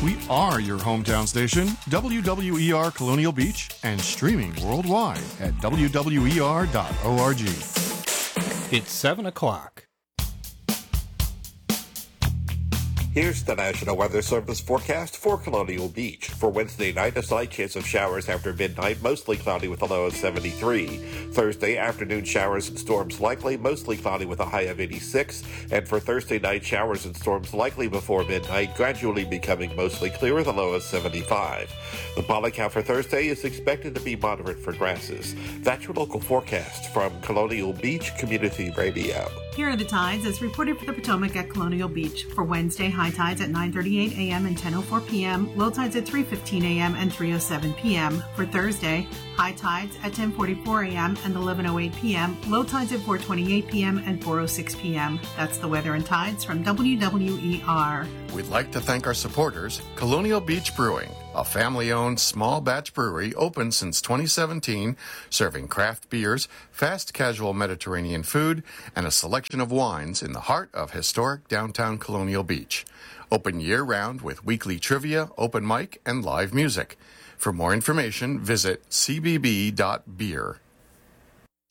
We are your hometown station, WWER Colonial Beach, and streaming worldwide at WWER.org. It's 7 o'clock. Here's the National Weather Service forecast for Colonial Beach. For Wednesday night, a slight chance of showers after midnight, mostly cloudy with a low of 73. Thursday, afternoon showers and storms likely, mostly cloudy with a high of 86. And for Thursday night, showers and storms likely before midnight, gradually becoming mostly clear with a low of 75. The pollen count for Thursday is expected to be moderate for grasses. That's your local forecast from Colonial Beach Community Radio. Here are the tides as reported for the Potomac at Colonial Beach. For Wednesday, high tides at 9:38 a.m. and 10:04 p.m., low tides at 3:15 a.m. and 3:07 p.m. For Thursday, high tides at 10:44 a.m. and 11:08 p.m., low tides at 4:28 p.m. and 4:06 p.m. That's the weather and tides from WWER. We'd like to thank our supporters, Colonial Beach Brewing, a family-owned small batch brewery open since 2017, serving craft beers, fast casual Mediterranean food, and a selection of wines in the heart of historic downtown Colonial Beach. Open year-round with weekly trivia, open mic, and live music. For more information, visit cbb.beer.